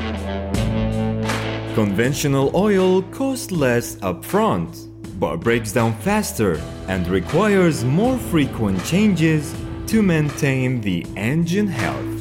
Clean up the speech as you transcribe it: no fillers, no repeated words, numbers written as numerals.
Conventional oil costs less upfront, but breaks down faster and requires more frequent changes to maintain the engine health.